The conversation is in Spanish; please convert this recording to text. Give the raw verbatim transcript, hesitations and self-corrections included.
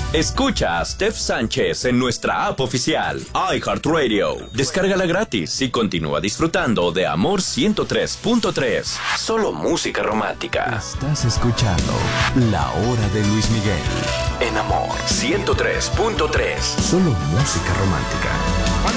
Escucha a Steph Sánchez en nuestra app oficial, iHeartRadio. Descárgala gratis y continúa disfrutando de Amor ciento tres punto tres. Solo música romántica. Estás escuchando La Hora de Luis Miguel en Amor ciento tres punto tres. Solo música romántica.